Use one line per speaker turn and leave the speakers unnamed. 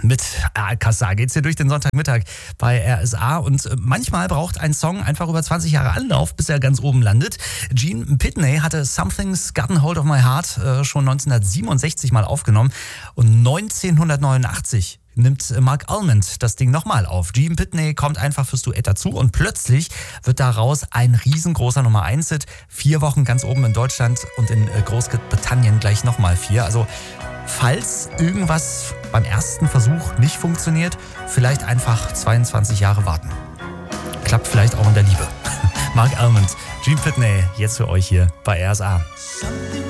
Mit Kassa geht's hier durch den Sonntagmittag bei RSA und manchmal braucht ein Song einfach über 20 Jahre Anlauf, bis er ganz oben landet. Gene Pitney hatte Something's Gotten Hold of My Heart schon 1967 mal aufgenommen und 1989 nimmt Mark Almond das Ding nochmal auf. Gene Pitney kommt einfach fürs Duett dazu und plötzlich wird daraus ein riesengroßer Nummer 1-Hit. 4 Wochen ganz oben in Deutschland und in Großbritannien gleich nochmal 4. Also falls irgendwas beim ersten Versuch nicht funktioniert, vielleicht einfach 22 Jahre warten. Klappt vielleicht auch in der Liebe. Mark Almond, Gene Pitney, jetzt für euch hier bei RSA.